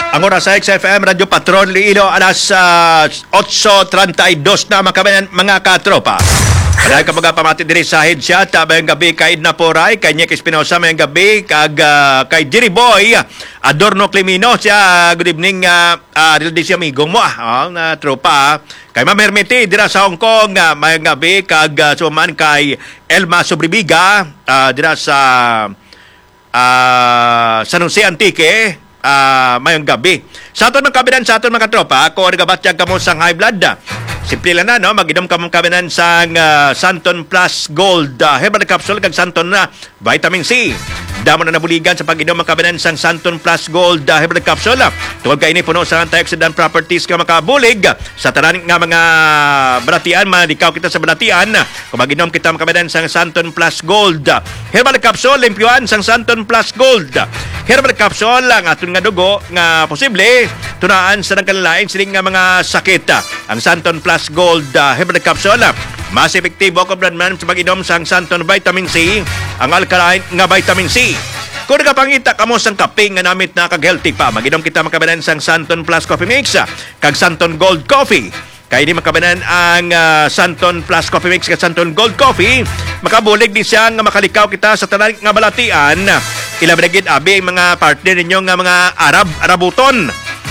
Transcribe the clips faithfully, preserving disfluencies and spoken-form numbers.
Ang oras sa X F M, Radyo Patron, Iloilo, alas uh, eight thirty-two na mga, mga katropa. Padahal ka mga pamati diri sa headshot, mayang gabi kay Edna Poray, kay Nick Espinosa, mayang gabi kag, uh, kay Jerry Boy, Adorno Clemino, siya, good evening, uh, uh, rildi siya amigong mo, uh, na tropa, kay Ma'am Hermiti, dira sa Hong Kong, uh, mayang gabi kag uh, suman kay Elma Sobribiga, uh, dira sa uh, San Jose Antique, uh, mayang gabi. Sa aton mga kabinan, sa aton mga tropa, kung nagabatyag ka mo sang high blood, simple lang na, no? Mag-inom ka mong kabinan sang uh, Santon Plus Gold uh, Herbal Capsule kag Santon na Vitamin C. Damo na nabuligan sa pag-inom ang kabinan sang Santon Plus Gold uh, Herbal Capsule. Tungod kay ini puno sa antioxidant properties nga makabulig sa tanan nga mga balatian, madikaw kita sa balatian. Kung mag-inom kita ang kabinan sang Santon Plus Gold Herbal Capsule, limpyuan sang Santon Plus Gold Herbal Capsule ang aton nga dugo nga posible tunaan sa nagkanlain siling nga mga sakit. Ang Santon Plus Gold uh, Herbal Capsule, mas epektibo ko blood man sa pag-inom sang Santon Vitamin C, ang alkaline nga Vitamin C. Kung nakapangita ka mo sang kape nga namit na kag-healthy pa, mag-inom kita makabanan sang Santon Plus Coffee Mix kag Santon Gold Coffee. Kaya di makabanan ang uh, Santon Plus Coffee Mix kag Santon Gold Coffee, makabulig di siya nga makalikaw kita sa tanan nga balatian. Ilabregid abi mga partner ninyo nga mga Arab, Arabuton.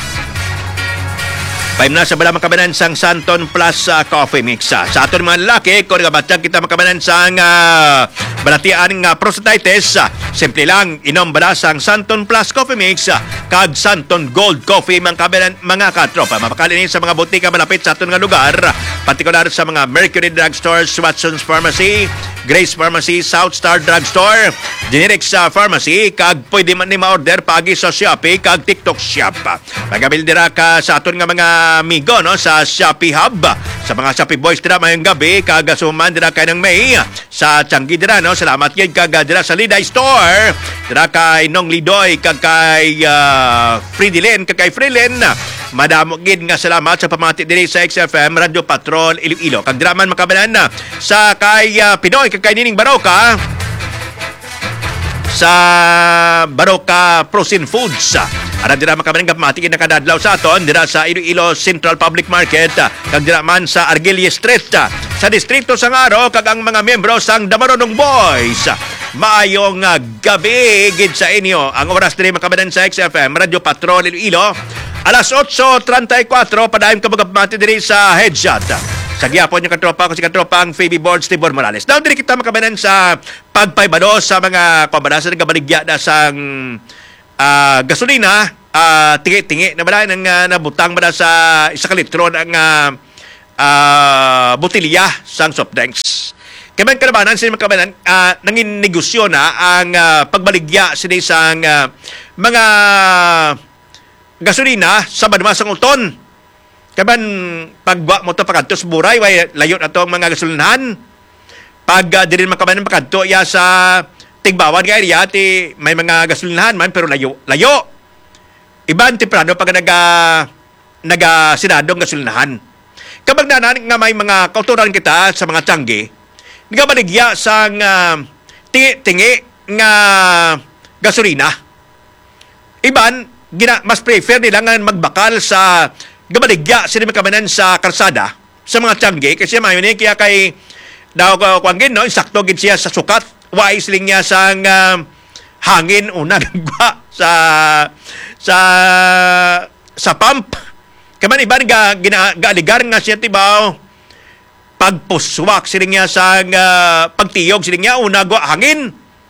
Paim na sa bala makabanan sang Santon Plus uh, Coffee Mix. Uh, sa aton mga lalaki, kung nagabatyag kita makabanan sang uh, balatian nga prostatitis, uh, simple lang, inom bala sang Santon Plus Coffee Mix uh, kag Santon Gold Coffee mga kabanan mga katropa. Mapakalinin sa mga butika malapit sa aton nga lugar, partikular sa mga Mercury Drug Stores, Watson's Pharmacy, Grace Pharmacy, South Star Drug Store, Generics uh, Pharmacy, kag pwede man ni ma-order pagi sa Shopee kag TikTok Shop. Magabil dira ka sa aton nga mga amigo, no, sa Shopee Hub, sa mga Shopee Boys dira mayong gabi, kag suman dira kay ng May sa Changi dira, no. Salamat gid kag dira sa Liday Store dira kay Nong Lidoy kag kay uh, Fridilin kag kay Frilin. Madamo gid nga salamat sa pamati diri sa X F M Radyo Patron Iloilo. Kag dira man makabanan na sa kay uh, Pinoy kag kay Nining Baroka sa Baroka Frozen Foods. Ara dira makabanan nga pamati gid nakadadlaw sa aton dira sa Iloilo Central Public Market kag dira man sa Argelia Street sa distrito sang Aro kag ang mga miyembro sang Damaronong Boys. Maayong uh, gabi gid sa inyo. Ang oras diri makabanan sa X F M Radyo Patron Iloilo. Alas eight thirty-four, padayon ka magpamati diri sa headshot. Sa giyapon yung katropa ko si katropang Phoebe Boards, Tibor Morales. Down diri kita makabanan sa pagpaybado sa mga kumbanasan ng kabaligya na sang uh, gasolina, uh, tingi-tingi na bala ng uh, nabutang bala sa isa ka litro ng uh, uh, butilya sang soft drinks. Kaya man kalabanan sila makabanan, uh, nangin negosyo na ang uh, pagbaligya sila sang uh, mga gasolina sa badmasang uton. Kaban pagwa mo to pakadto sa buray, way layo na to ang mga gasolinahan. Pag uh, diri man kabanan pakadto ya sa Tigbawan nga area, ti may mga gasolinahan man pero layo. Layo. Iban temprano pag naga naga sinadong gasolinahan. Kapag nanan nga may mga kauturan kita sa mga tiyanggi, nagabaligya sa uh, tingi-tingi nga gasolina. Iban gina, mas prefer nila nga magbakal sa gabaligya sila makabanan sa karsada sa mga tiyanggi kasi mayon kaya kay daw kuwangin, no, insakto gid siya sa sukat, wais ling niya sa uh, hangin una nagwa sa sa sa pump kaman iban ga galigar nga siya tibaw pagpuswak sila niya sa uh, pagtiyog sila niya una gwa hangin.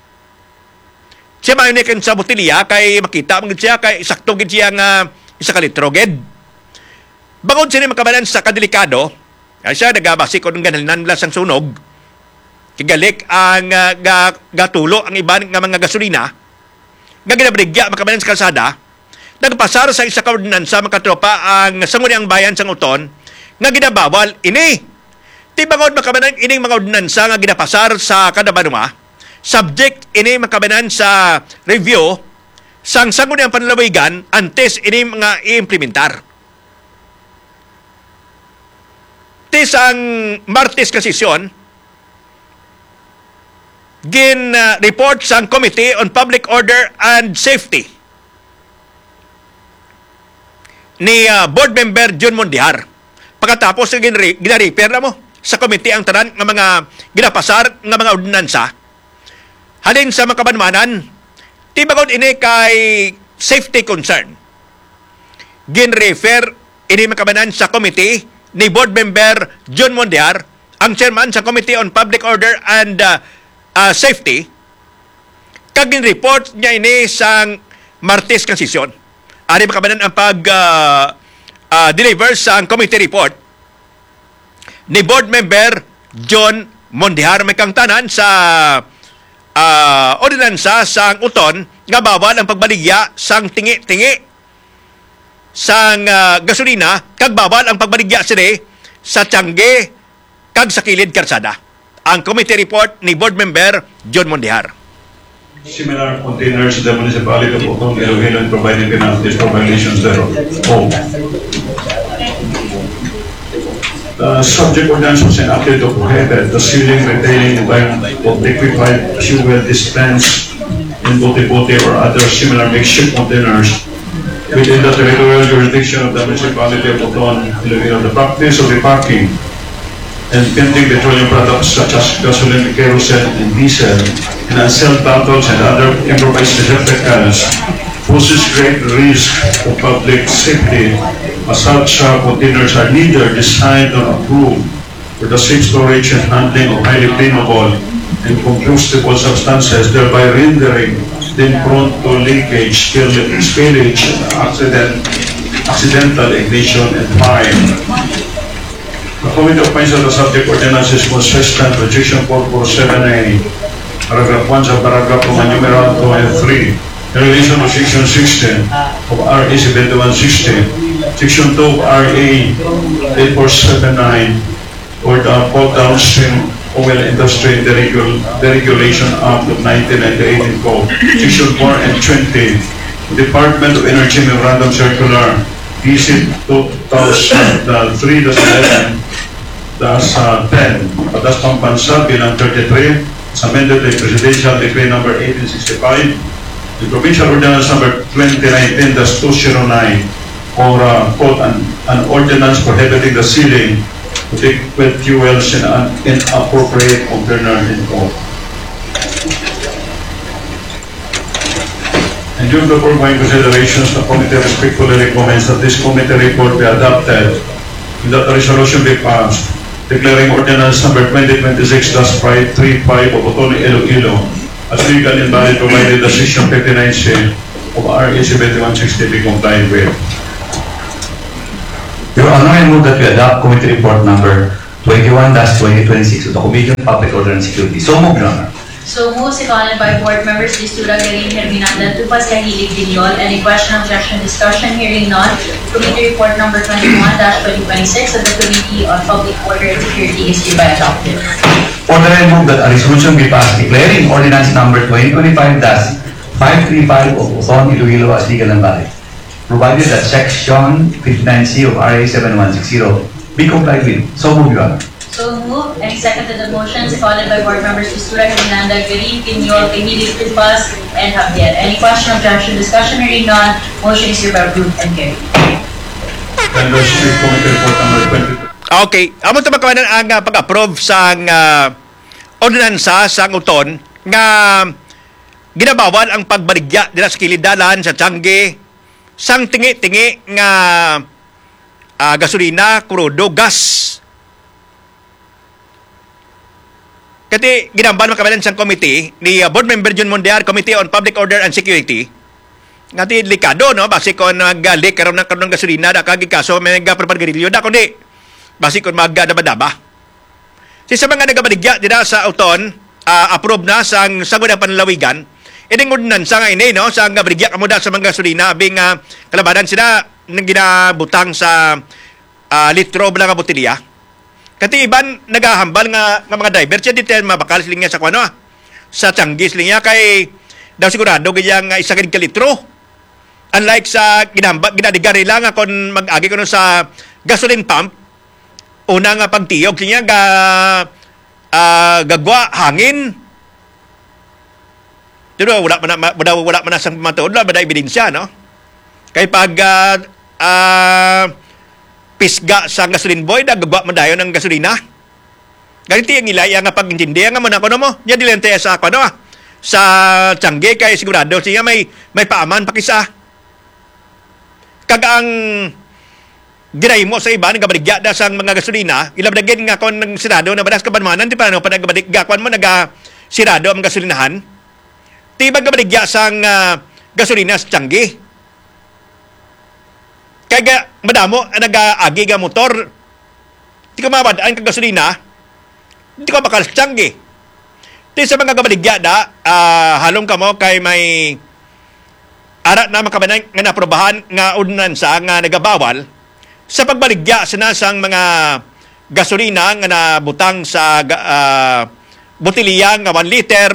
Siya mayon kan sa botilya kay makita man siya kay sakto gid siya nga isa ka litro gid. Bangod sila makabanan sa kadelikado, ay siya nagabasi ko ng ganalinan lang sang sunog. Kigalik ang uh, ga, gatulo ang iban nga mga gasolina nga ginabrigya makabanan sa kalsada. Nagpasar sa isa ka ordinansa mga tropa ang sangguniang bayan sang uton nga ginabawal ini. Ti bangod makabanan ining mga ordinansa nga ginapasar sa kada banwa. Subject ini makabanan sa review sang sangguniang panlalawigan antes ini mga i-implementar. Tisang Martes kasisyon, gin uh, report sang Committee on Public Order and Safety. ni uh, board member John Mondihar. Pagkatapos gina-repair na mo sa komite ang tanan ng mga ginapasar ng mga ordinansa. Halin sa makabanmanan, tibagod ini kay safety concern. Gin-refer ini makabanan sa komite ni board member John Mondihar, ang chairman sa Committee on Public Order and uh, uh, Safety. Kagin report niya ini sang Martes kang sesyon. Ari makabanan ang pag uh, uh, deliver sa committee report ni board member John Mondihar may kang tanan sa uh, ordinansa sang uton nga bawal ang pagbaligya sang tingi-tingi sang uh, gasolina kag bawal ang pagbaligya sini sa tiyangge kag sa kilid karsada. Ang committee report ni board member John Mondihar. Similar containers in the municipality of Otong, Iloilo, and providing penalties for violations thereof. Oh. The subject ordinance was enacted to prohibit the sealing, retaining, of liquefied fuel dispensed in bote-bote or other similar makeshift containers within the territorial jurisdiction of the municipality of Otong, Iloilo. The practice of reparking and pending petroleum products such as gasoline, kerosene, and diesel in unsealed bottles and other improvised receptacles poses great risk to public safety, as such uh, containers are neither designed nor approved for the safe storage and handling of highly flammable and combustible substances, thereby rendering them prone to leakage, spillage, accident, accidental ignition, and fire. The Committee opines that the subject ordinance is consistent with Section four forty-seven A, Paragraph one sa Paragraph Roman numeral two and three, in relation to Section sixteen of R A seventy-one sixty, Section two of R A eighty-four seventy-nine, or the Port Downstream Oil Industry Deregul Deregulation Act of nineteen ninety-eight in Code, Section four and twenty, Department of Energy Memorandum Circular D C two thousand three dash eleven dash ten, Batas Pambansa Bilang thirty-three, amended by Presidential Decree number eighteen sixty-five, the Provincial Ordinance number twenty nineteen dash two oh nine, or uh, quote, an, an ordinance prohibiting the sealing of liquid fuels in an inappropriate container in quote. And due to the foregoing considerations, the committee respectfully recommends that this committee report be adopted and that the resolution be passed, declaring ordinance number twenty twenty-six dash five thirty-five of Otong, Iloilo as legal and valid, provided the Section fifty-nine C of R A seventy-one sixty be complied with. Your Honor, I move that we adopt committee report number twenty-one dash twenty twenty-six of the Committee on Public Order and Security. So moved, Your Honor. So moved, seconded by Board Members Listura, Garin, Herminanda, Tupas, Kahilig, Vinyol. Any question, objection, discussion? Hearing none. Committee report number twenty-one dash twenty twenty-six of the Committee on Public Order and Security is hereby adopted. Order and move that a resolution be passed declaring ordinance number twenty twenty-five dash five thirty-five of Otong, Iloilo as legal and valid, provided that Section fifty-nine C of R A seventy-one sixty be complied with. So moved, Your Honor. So moved. Any second to the motion? Seconded by Board Members Listura, Herminanda, Garin, Vinyol, Kahilig, Tupas, and Javier. Any question, objection, discussion? Hearing none. Motion is hereby approved and carried. And the committee report number twenty. Okay, amo ta makawanan ang uh, pag-approve sa uh, ordinansa sa uton nga ginabawal ang pagbaligya dira sa kilidalan sa tiyangge sang tingi-tingi nga uh, gasolina, krudo, gas. Kati ginambal makawalan sa committee ni uh, board member John Mondihar, Committee on Public Order and Security. Ngati delikado, no? Basi kung nag-leak karon ng karon ng gasolina da kagi kaso may nagapropagarilyo da kundi basi kung magdaba-daba. Si sa mga nagabaligya dira sa uton, uh, approve na sang sagod ang panlawigan. Ining ordinansa nga ini, no? Sa nga baligya kamo da sa mga gasolina abing uh, kalabanan sila nang ginabutang sa uh, litro bala nga botelya. Kati iban nagahambal nga, nga mga driver siya dito mabakal siling niya sa kuano ah. Sa tiyanggi siling niya kay daw sigurado gayang uh, isa ka litro. Unlike sa ginamba, ginadigari lang kung mag-agi ko sa gasoline pump, una nga pagtiyog siya ga, uh, gagwa, hangin. Diba, wala man na, wala, wala man na sa matuod, wala man na ebidensya, no? Kaya pag uh, ah, pisga sa gasoline boy, nagagwa mo dayon ng gasolina. Ganito yung ilaya nga pag-intindi, nga mo na ko mo, yan dilente sa ako, no? Sa Tiangge, kay sigurado siya may, may paaman pakisa. Kagang ginay mo sa iba, nagabaligya da sa mga gasolina, ilabdagin nga kon ng sirado na badas kabanmanan, di pa ano, panagabaligya kon mo, naga-sirado ang gasolinahan. Di ba gabaligya sa uh, gasolina sa Tiangge? Kaya madamo, nag-agi nga motor, di ka mabadaan kag gasolina, di ka bakal sa Tiangge. Di sa mga gabaligya da, uh, halong ka mo kay may ara na makabanay nga naprobahan nga ordinansa nga nagabawal sa pagbaligya sa nasang mga gasolina nga nabutang sa uh, botilya nga one liter.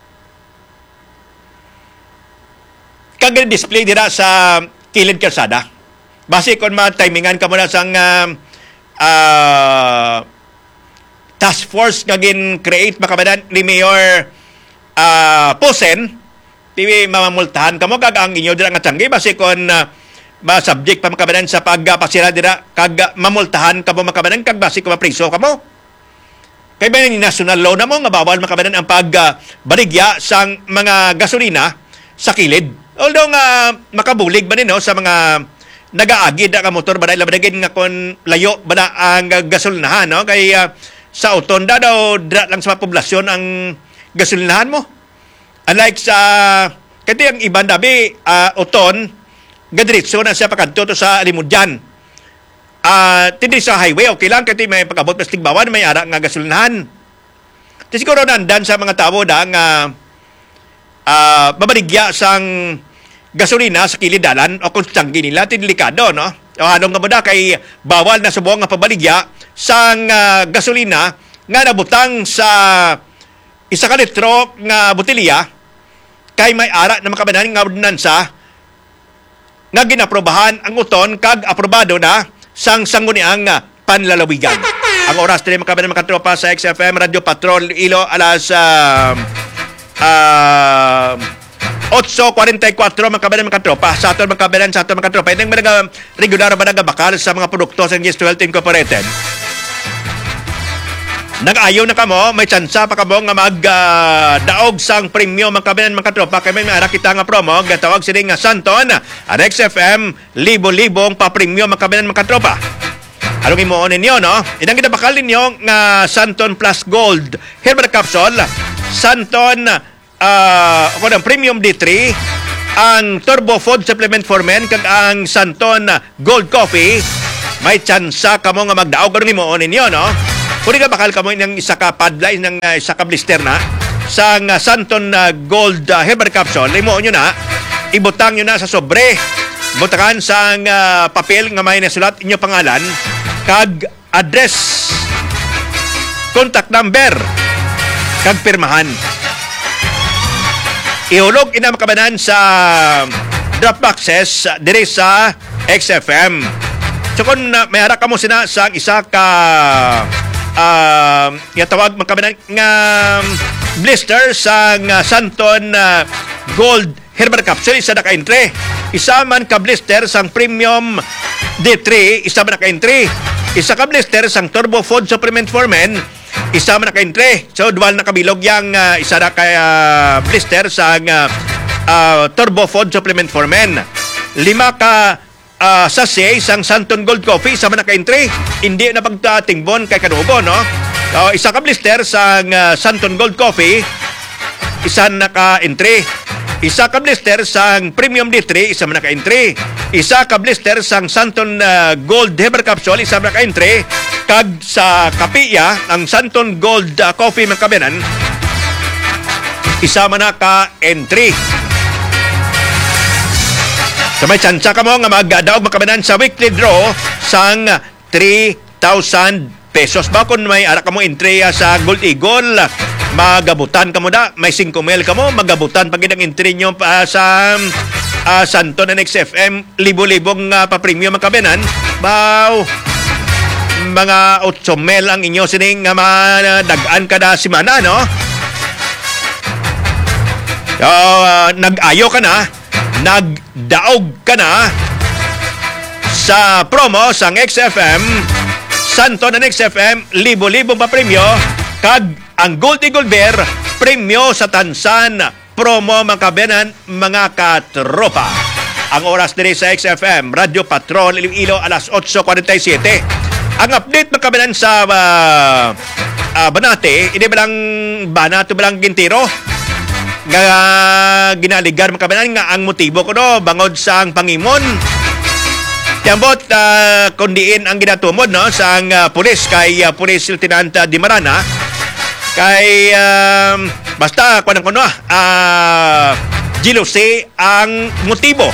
Kag display dira sa kilid kalsada. Base kon ma-timingan ka mo na sang uh, uh, task force nga gin-create makabanan ni Mayor uh, Posen, tiwi mamamultahan ka mo kag ang inyo dira nga Tiangge base kon uh, ma-subject pa makabanan sa pagpasira dira kag mamultahan ka mo makabanan kag base ko mapriso ka mo. Kay ba ni national law na mo nga bawal makabanan ang pagbaligya uh, sang mga gasolina sa kilid. Although nga uh, makabulig ba nino sa mga nagaagid nga motor ba dahil labadagin nga kon layo ba na ang gasolinahan, no? Kay uh, sa Utonda daw dra lang sa poblasyon ang gasolinahan mo. Unlike sa kati ang ibang dabi uh, Uton gadiretso na siya pakadto to sa Alimudyan. Ah, uh, tindi sa highway okay lang kati may pag-abot sa Tigbawan may ara nga gasolinahan. Di siguro nandan sa mga tao da nga uh, babaligya sang gasolina sa kilidalan o kung Tiangge nila tindelikado, no? O anong nga mo da kay bawal na subuang nga pabaligya sang uh, gasolina nga nabutang sa isa ka litro nga botilya kay may ara na makabanan nga ordinansa nga ginaprobahan ang uton kag aprobado na sang sangguniang uh, panlalawigan. Ang oras din makabanan mga tropa sa X F M Radio Patrol Ilo alas uh, uh, eight forty-four makabanan mga tropa sa aton makabanan sa aton mga tropa itong mga regular ba nagabakal sa mga produkto sa G S twelve Incorporated. Nag-ayaw na kamo, may tsansa pa kamo nga mag-daog uh, sang premium makabanan mga tropa kay may maara kita nga promo gatawag sila nga Santon at X F M libo-libong pa premium makabanan mga tropa. Anong imo ninyo, no? Inang ginabakal ninyo nga Santon Plus Gold Herbal Capsule, Santon uh, o ng Premium D three, ang Turbo Food Supplement for Men kag ang Santon Gold Coffee. May tsansa kamo nga magdaog anong imo ninyo, no? Kung ka bakal kamo ng isa ka padla, ng uh, isa ka blister na sa uh, Santon uh, Gold uh, Herbal Capsule, imo nyo na, ibutang nyo na sa sobre, butakan sa uh, papel nga may nasulat inyo pangalan, kag address, contact number, kag pirmahan. Ihulog ina makabanan sa drop boxes uh, dire sa X F M. So kung uh, may harap ka mo sina sa isa ka Uh, yatawag magkabanan nga blister sa uh, Santon uh, Gold Herbal Capsule, isa na ka-entry. Isa man ka blister sang Premium D three, isa man ka-entry. Isa ka blister sang Turbo Food Supplement for Men, isa man ka-entry. So dual na kabilog yang uh, isa na ka uh, blister sang uh, uh, Turbo Food Supplement for Men. Lima ka Uh, sa siyay, isang Santon Gold Coffee, isa man naka-entry. Hindi na pagtatingbon kay kanubo, no? Uh, isa ka blister sa uh, Santon Gold Coffee, isa naka-entry. Isa ka blister sa Premium D three, isa man naka-entry. Isa ka blister sa Santon uh, Gold Herbal Capsule, isa man naka-entry. Kag sa kapiya, ang Santon Gold uh, Coffee man kabinan, isa man naka-entry. So may tsansa ka mo nga mag-daog makabanan sa weekly draw sang three thousand pesos. Ba kung may ara ka mo entry sa Gold Eagle, magabutan ka mo da. May five mil ka mo, magabutan pag ang entry nyo pa sa uh, Santon and X F M, libo-libong uh, pa-premium makabanan. Bao, mga eight mil ang inyo sining nga uh, dagaan kada simana, no? So, uh, nag-ayo ka na, nagdaog ka na sa promo sang X F M, Santo ng X F M, libo-libong pa premyo, kag ang Gold Eagle Beer, premyo sa tansan, promo makabenan mga katropa. Ang oras diri sa X F M, Radio Patrol, Iloilo, alas eight forty-seven. Ang update makabenan sa uh, uh, Banate, hindi ba lang Banato ba lang Gintiro? Nga ginaligar makabenan nga ang motibo ko no, bangod sa ang Pangimon. Tiyambot, uh, kundiin ang ginatumod no, sa ang uh, pulis kay uh, Pulis Lieutenant uh, Dimarana. Kay, uh, basta, kunang kuno, uh, jealousy ang motibo.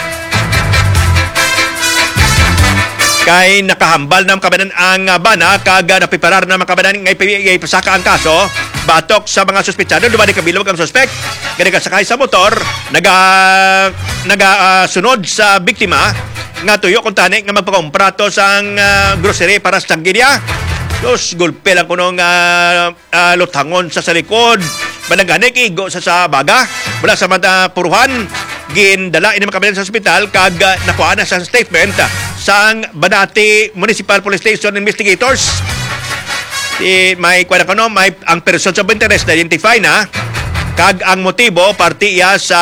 Kay nakahambal na makabanan ang uh, bana, kaga napiparar na makabanan ngay pasaka ang kaso, batok sa mga suspetsado, dumani kabilog ang suspect, ganyan sakay sa motor, naga, naga uh, sunod sa biktima, nga tuyo kung tani nga magpakomprato sa uh, grocery para sa tanggilya. Tapos gulpe lang ko nung uh, uh, lutangon sa salikod. Managanik, igo sa sa baga. Wala sa mga puruhan. Gindala, ini makabilan sa ospital. Kag uh, nakuha na sa statement uh, sa Banati Municipal Police Station investigators. I, may kuha na ko no, may ang person of interest na identify na. Kag ang motibo, partiya sa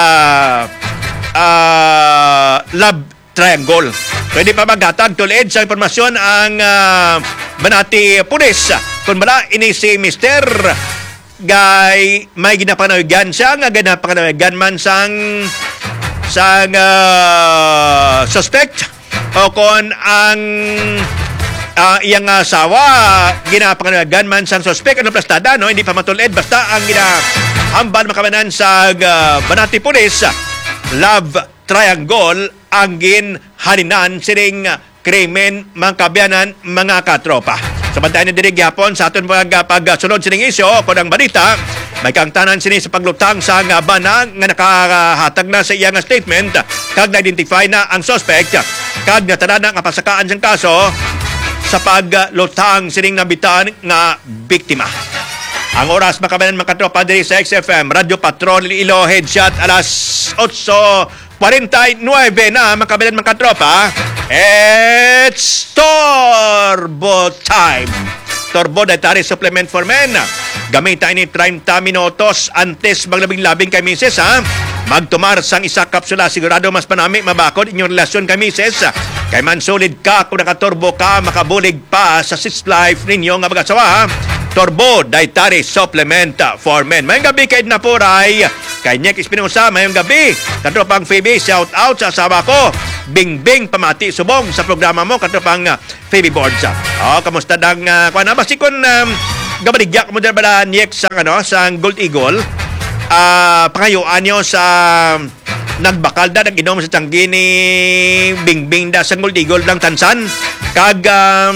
uh, love triangle. Pwede pa maghatag tulid sa impormasyon ang uh, Banati Pulis. Kung bala, ini si Mister Gay, may ginapanawigan siya, nga ginapanawigan man sang sang uh, suspect o kung ang uh, iyang asawa ginapanawigan man sang suspect, ano plastada, no? Hindi pa matulid, basta ang ginahambal makamanan sa uh, Banati Pulis, love triangle ang ginhalinan sining krimen mangkabyanan mga katropa. Samantahan ni Dirig Yapon sa aton pag, pagsunod sining isyo kung ang balita, may kangtanan sini sa paglutang sa nga bana nga nakahatag na sa iyang statement kag na-identify na ang suspect kag natanana nga pasakaan siyang kaso sa paglutang sining nabitan nga biktima. Ang oras makabanan mga katropa diri sa X F M, Radio Patrol, Iloilo, headshot alas eight forty-nine na makabilan mga katropa. It's Turbo Time. Turbo Dietary Supplement for Men. Gamitan ni thirty minutos antes maglabing-labing kay misis, ha? Magtumar sang isa kapsula, sigurado mas panami mabakod inyong relasyon kay misis. Kay man solid ka, kung nakaturbo ka, makabulig pa sa sex life ninyo nga mag-asawa, ha? Turbo Dietary Supplement for Men. Mayong gabi kay Napuray, kay Nick Espinosa, mayong gabi. Katropang Phoebe, shout out sa asawa ko. Bingbing pamati subong sa programa mo, katropang uh, Phoebe Boards. Oh, kamusta dang uh, kuan na basi kun um, gabaligya mo dala bala Nick sa ano sa Gold Eagle. Ah, uh, pangayuan nyo sa um, nagbakal da nag-inom sa tanggi ni Bingbing da sa Gold Eagle ng Tansan. Kag um,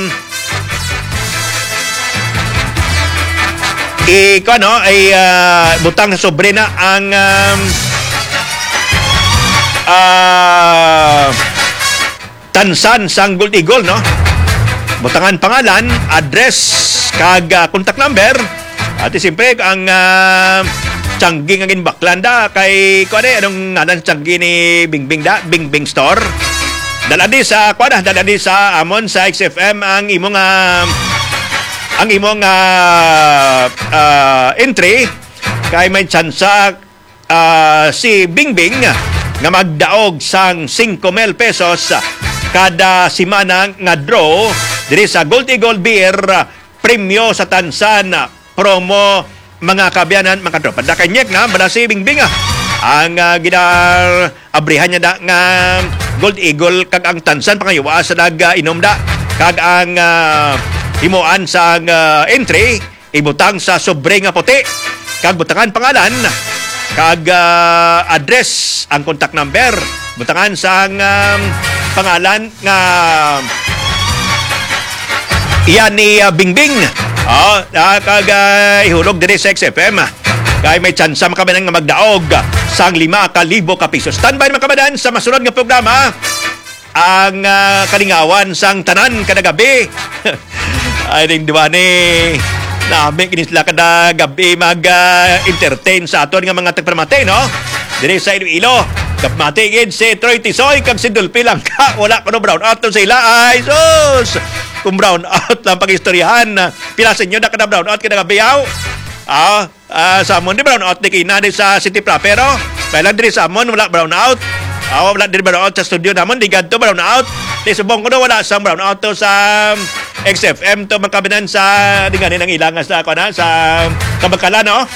I, ko, ano, ay uh, butang sa sobre na ang um, uh, Tansan sang Gold Eagle, no? Butangan pangalan, address, kag uh, contact number. At siyempre, ang uh, tiyanggi ng inbaklanda kay, ko, ano, anong ngalan tiyanggi ni Bingbing da? Bingbing Store. Dala di sa, ko, ano, dala di sa amon sa X F M ang imong uh, ang imong uh, uh, entry kay may tsansa uh, si Bingbing nga magdaog sang five mil pesos kada simana nga draw diri sa Gold Eagle Beer premyo sa Tansan promo mga kabyanan mga tropa. Dakanyek na bala si Bingbing ang uh, gina-abrihan niya da nga Gold Eagle kag ang Tansan pangayuwa sa nag-inom da kag ang uh, himuan sa uh, entry ibutang sa sobre nga puti kag butangan pangalan kag uh, address ang contact number butangan sa um, pangalan nga iyan ni uh, Bingbing oh, uh, kag uh, ihulog diri sa X F M kay may tsansa makabanan nga magdaog sang lima ka libo ka piso. Standby makabanan sa masunod nga programa ang uh, kalingawan sang tanan kada gabi. Ay ring diba ni namin kinisla kada gabi mag-entertain uh, sa aton nga mga tagpramate, no? Dire sa Iloilo. Kapmatingin si Troy Tisoy kag si Dolphy Langka. Wala ko no brown out to sila. Ay, sus! Kung brown out lang pag-istoryahan, pilasin nyo na ka na brown out kinagabiyaw. Ah, ah, Samon di brown out di kina di sa City Pero kailan di Samon wala brown out. Ah, wala di brown out sa studio namon di gadto brown out. Di subong ko no wala sa brown out to sa X F M to magkabinan sa di ganin ang ilangan sa ako na sa Kabakala no.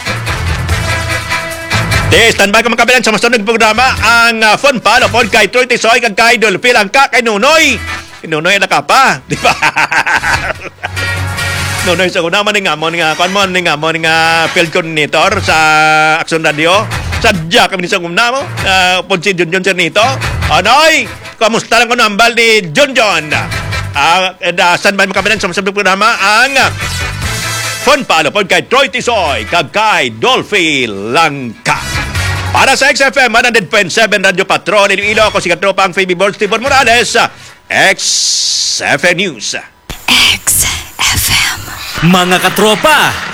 Di standby ka magkabinan sa masunod programa ang uh, phone palo pod kay Troy Tisoy kag kay Dolphy Langka kay Nunoy. Nunoy na ka pa, di ba? Nunoy sa kuna man nga mo nga kon mo nga mo nga field coordinator sa Action Radio. Sadya kami sa kumna mo. Uh, pod si John John Cernito. Anoy, kamusta lang ko nambal ni John John? Ah, uh, uh, standby magkabinan sa masunod programa ang uh, phone palo pod kay Troy Tisoy kag kay Dolphy Langka. Para sa X F M one hundred point seven Radio Patrol Iloilo, ako si katropang Phoebe Balls, Tibor Morales, X F M News. X F M. Mga katropa,